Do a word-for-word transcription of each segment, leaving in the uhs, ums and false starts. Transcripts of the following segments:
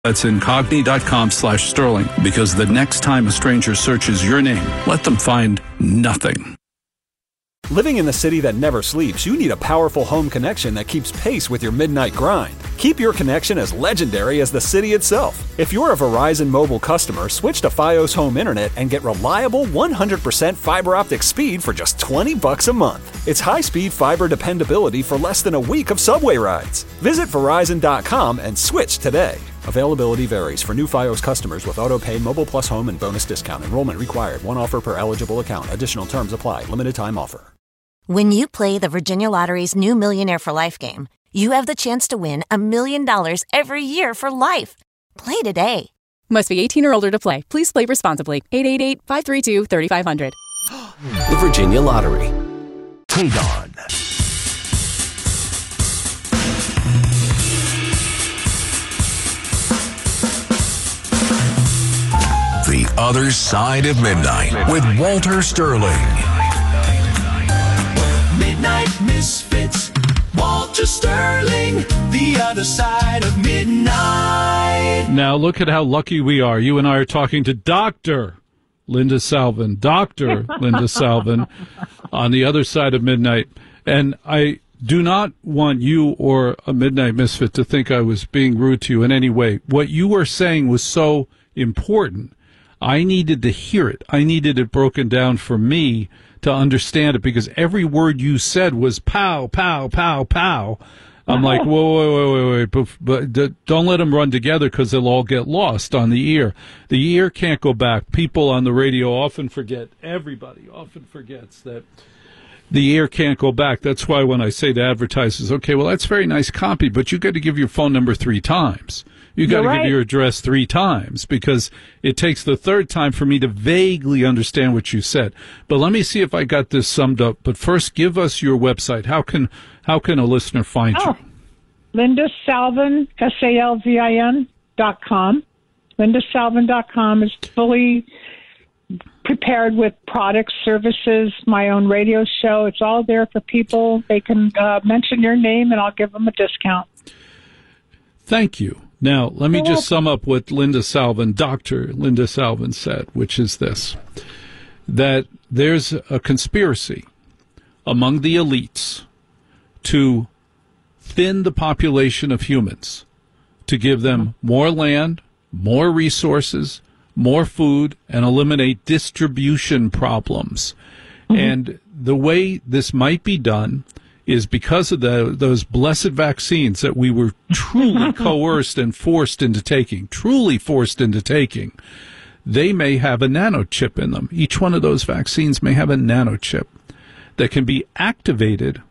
That's incogni.com slash sterling, because the next time a stranger searches your name, let them find nothing. Living in the city that never sleeps, you need a powerful home connection that keeps pace with your midnight grind. Keep your connection as legendary as the city itself. If you're a Verizon mobile customer, switch to Fios Home Internet and get reliable one hundred percent fiber optic speed for just twenty bucks a month. It's high-speed fiber dependability for less than a week of subway rides. Visit Verizon dot com and switch today. Availability varies. For new Fios customers with auto-pay, Mobile Plus Home, and bonus discount. Enrollment required. One offer per eligible account. Additional terms apply. Limited time offer. When you play the Virginia Lottery's new Millionaire for Life game, you have the chance to win a million dollars every year for life. Play today. Must be eighteen or older to play. Please play responsibly. eight eight eight, five three two, three five zero zero. The Virginia Lottery. K-Don. The Other Side of Midnight with Walter Sterling. Midnight Misfits, Walter Sterling, The Other Side of Midnight. Now look at how lucky we are. You and I are talking to Doctor Linda Salvin, Doctor Linda Salvin, on The Other Side of Midnight. And I do not want you or a Midnight Misfit to think I was being rude to you in any way. What you were saying was so important. I needed to hear it. I needed it broken down for me to understand it, because every word you said was pow, pow, pow, pow. I'm like, whoa, wait, wait, wait, wait, but, but don't let them run together, because they'll all get lost on the ear. The ear can't go back. People on the radio often forget, everybody often forgets that the ear can't go back. That's why when I say to advertisers, okay, well, that's very nice copy, but you got to give your phone number three times. You got to right. give your address three times, because it takes the third time for me to vaguely understand what you said. But let me see if I got this summed up. But first, give us your website. How can how can a listener find oh, you? Linda Salvin, S A L V I N dot com. Linda Salvin dot com is fully prepared with products, services, my own radio show. It's all there for people. They can uh, mention your name, and I'll give them a discount. Thank you. Now, let me just sum up what Linda Salvin, Doctor Linda Salvin said, which is this, that there's a conspiracy among the elites to thin the population of humans, to give them more land, more resources, more food, and eliminate distribution problems. Mm-hmm. And the way this might be done is because of the, those blessed vaccines that we were truly coerced and forced into taking, truly forced into taking. They may have a nanochip in them. Each one of those vaccines may have a nanochip that can be activated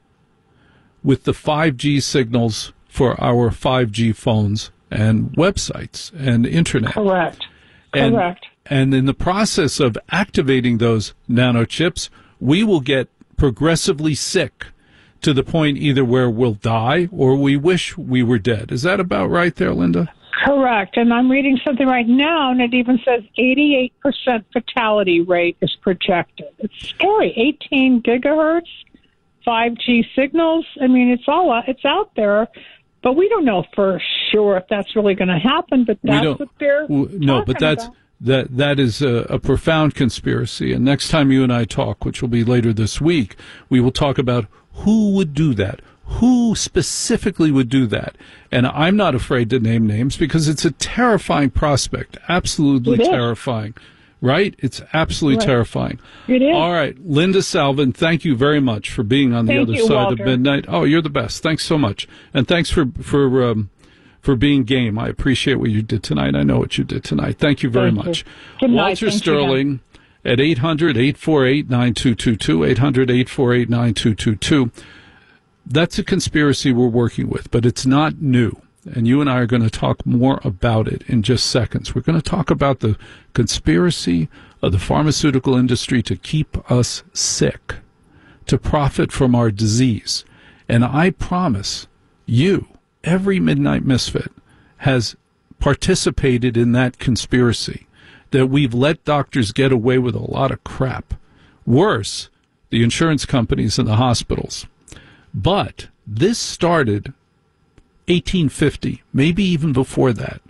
with the five G signals for our five G phones and websites and internet. Correct. And, Correct. And in the process of activating those nanochips, we will get progressively sick to the point either where we'll die or we wish we were dead. Is that about right there, Linda? Correct. And I'm reading something right now, and it even says eighty-eight percent fatality rate is projected. It's scary. eighteen gigahertz, five G signals. I mean, it's all it's out there, but we don't know for sure if that's really going to happen. But that's what they're no, but that's about. that that is a, a profound conspiracy. And next time you and I talk, which will be later this week, we will talk about who would do that. Who specifically would do that? And I'm not afraid to name names because it's a terrifying prospect. Absolutely terrifying. Right? It's absolutely right. terrifying. It is. All right. Linda Salvin, thank you very much for being on the thank other you, side Walter. of midnight. Oh, you're the best. Thanks so much. And thanks for, for, um, for being game. I appreciate what you did tonight. I know what you did tonight. Thank you very thank much. You. Good night. Walter Thank Sterling you. At eight hundred, eight four eight, nine two two two, eight hundred, eight four eight, nine two two two. That's a conspiracy we're working with, but it's not new. And you and I are going to talk more about it in just seconds. We're going to talk about the conspiracy of the pharmaceutical industry to keep us sick, to profit from our disease. And I promise you, every Midnight Misfit has participated in that conspiracy, that we've let doctors get away with a lot of crap. Worse, the insurance companies and the hospitals. But this started eighteen fifty, maybe even before that,